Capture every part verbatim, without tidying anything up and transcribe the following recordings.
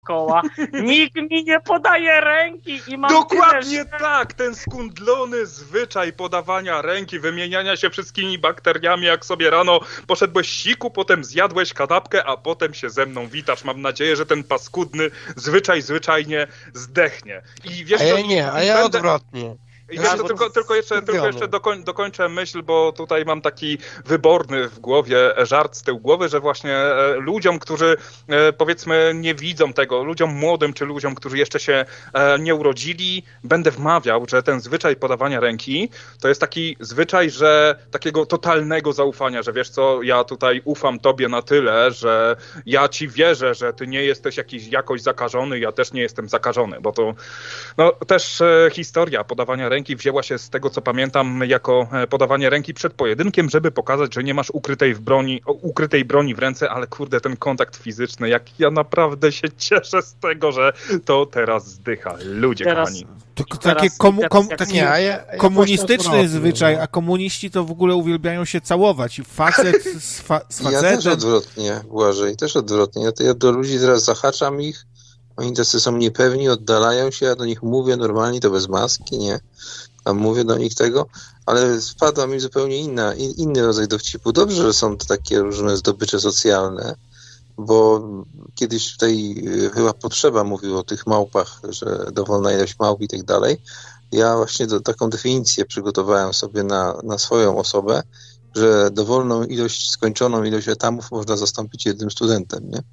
koła, nikt mi nie podaje ręki i mam Dokładnie tyle, tak, ten skundlony zwyczaj podawania ręki, wymieniania się wszystkimi bakteriami, jak sobie rano poszedłeś siku, potem zjadłeś kanapkę, a potem się ze mną witasz. Mam nadzieję, że ten paskudny zwyczaj zwyczajnie zdechnie. I wiesz, a ja to, nie, a ja będę... odwrotnie. I wiesz, to tylko, tylko jeszcze, tylko jeszcze dokoń, dokończę myśl, bo tutaj mam taki wyborny w głowie żart z tyłu głowy, że właśnie e, ludziom, którzy e, powiedzmy nie widzą tego, ludziom młodym czy ludziom, którzy jeszcze się e, nie urodzili, będę wmawiał, że ten zwyczaj podawania ręki to jest taki zwyczaj, że takiego totalnego zaufania, że wiesz co, ja tutaj ufam tobie na tyle, że ja ci wierzę, że ty nie jesteś jakiś, jakoś zakażony, ja też nie jestem zakażony, bo to no, też e, historia podawania ręki wzięła się z tego, co pamiętam, jako podawanie ręki przed pojedynkiem, żeby pokazać, że nie masz ukrytej, w broni, ukrytej broni w ręce, ale kurde, ten kontakt fizyczny, jak ja naprawdę się cieszę z tego, że to teraz zdycha. Ludzie, Teraz, kochani. To takie komu, kom, taki nie, a ja, ja komunistyczny zwyczaj, a komuniści to w ogóle uwielbiają się całować. I facet z, fa, z facetem. Ja też odwrotnie, Błażej, też odwrotnie. Ja, to ja do ludzi teraz zahaczam ich, oni tacy są niepewni, oddalają się, ja do nich mówię normalnie, to bez maski, nie? A mówię do nich tego, ale spadła mi zupełnie inna, inny rodzaj dowcipu. Dobrze, że są to takie różne zdobycze socjalne, bo kiedyś tutaj chyba Potrzeba mówił o tych małpach, że dowolna ilość małp i tak dalej. Ja właśnie do, taką definicję przygotowałem sobie na, na swoją osobę, że dowolną ilość, skończoną ilość etamów można zastąpić jednym studentem, nie?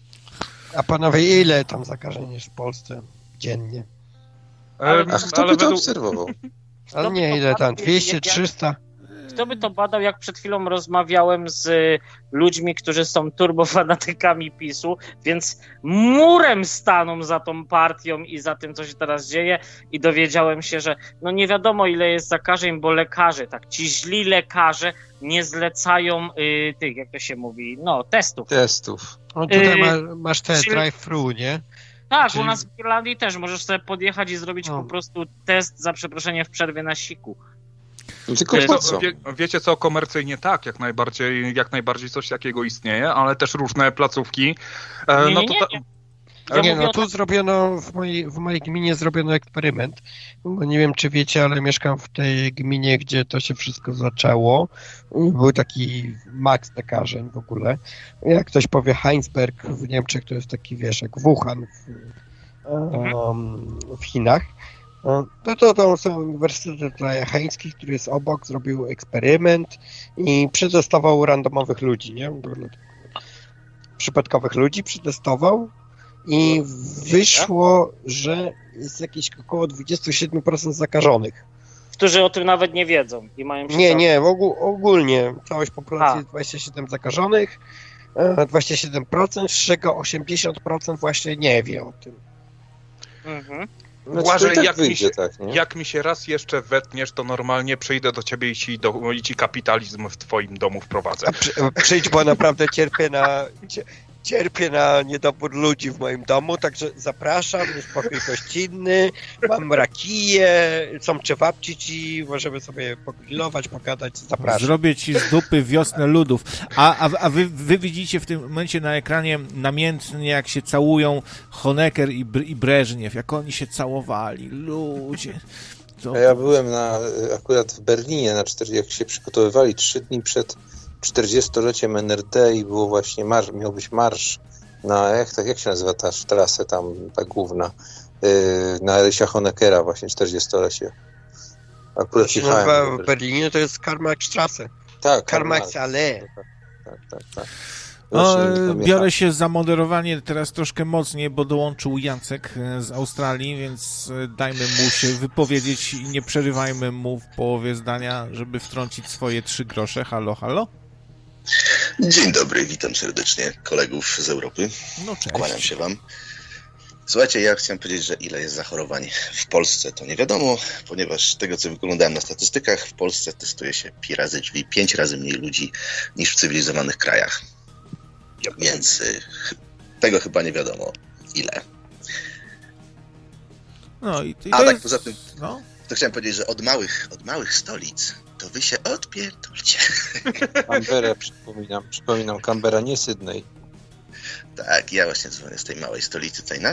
A panowie, ile tam zakażeń jest w Polsce dziennie? Ale, A kto ale by to według... obserwował? Ale nie, ile tam? dwieście, trzysta? Kto by to badał, jak przed chwilą rozmawiałem z ludźmi, którzy są turbofanatykami PiSu, więc murem staną za tą partią i za tym, co się teraz dzieje, i dowiedziałem się, że no nie wiadomo, ile jest zakażeń, bo lekarze, tak, ci źli lekarze nie zlecają y, tych, jak to się mówi, no, testów. Testów. No tutaj Yy, ma, masz te czyli- drive-thru, nie? Tak, Czyli- u nas w Irlandii też możesz sobie podjechać i zrobić No. po prostu test, za przeproszeniem, w przerwie na siku. No tylko Wiecie po co, co? wie, wiecie co, komercyjnie tak, jak najbardziej, jak najbardziej coś takiego istnieje, ale też różne placówki. E, Nie, no nie, to nie, ta... nie. Ja Ja nie, mówię no o tu tak- zrobiono, w mojej, w mojej gminie zrobiono eksperyment, bo nie wiem, czy wiecie, ale mieszkam w tej gminie, gdzie to się wszystko zaczęło. Był taki maks zakażeń w ogóle. Jak ktoś powie Heinsberg w Niemczech, to jest taki, wiesz, jak Wuhan w, um, w Chinach. No to, to są Uniwersytet Jagielloński, który jest obok, zrobił eksperyment i przetestował randomowych ludzi, nie? Przypadkowych ludzi przetestował i wyszło, że jest jakieś około dwadzieścia siedem procent zakażonych. Którzy o tym nawet nie wiedzą i mają się Nie, cał- nie, ogół, ogólnie całość populacji A. jest dwadzieścia siedem zakażonych, e, dwadzieścia siedem procent, z czego osiemdziesiąt procent właśnie nie wie o tym. Mhm. Znaczy, Błażej, to i tak jak, mi wyjdzie, się, tak, nie? jak mi się raz jeszcze wetniesz, to normalnie przyjdę do ciebie i ci, do, i ci kapitalizm w twoim domu wprowadzę. A przy, przyjdź, bo naprawdę cierpię na, cierpię na niedobór ludzi w moim domu, także zapraszam, jest pokój gościnny, mam rakiję, są czewapci ci, możemy sobie pogrillować, pogadać, zapraszam. Zrobię ci z dupy wiosnę ludów. A, a, a wy, wy widzicie w tym momencie na ekranie namiętnie, jak się całują Honecker i, Br- i Breżniew, jak oni się całowali. Ludzie. To... A ja byłem na, akurat w Berlinie, na cztery, jak się przygotowywali trzy dni przed czterdziestoleciem N R D i było właśnie marsz, miał być marsz na, jak, tak, jak się nazywa ta trasa tam, ta główna, yy, na Erich Honeckera właśnie czterdziestolecie. Akurat jechałem. W Berlinie to jest Karl-Marx-Straße. Tak, Karl-Marx-Allee. Tak, tak, tak. No, Właśnie, biorę się za moderowanie teraz troszkę mocniej, bo dołączył Jacek z Australii, więc dajmy mu się wypowiedzieć i nie przerywajmy mu w połowie zdania, żeby wtrącić swoje trzy grosze. Halo, halo? Dzień dobry, witam serdecznie kolegów z Europy. No cześć. Kłaniam się wam. Słuchajcie, ja chciałem powiedzieć, że ile jest zachorowań w Polsce, to nie wiadomo, ponieważ z tego, co wyglądałem na statystykach, w Polsce testuje się pi razy, czyli pięć razy mniej ludzi niż w cywilizowanych krajach. Więc y, tego chyba nie wiadomo ile. No i, i A to tak jest, poza tym, no. to chciałem powiedzieć, że od małych, od małych stolic to wy się odpierdolcie. Canberra, przypominam, przypominam, Canberra, nie Sydney. Tak, ja właśnie dzwonię z tej małej stolicy, tutaj na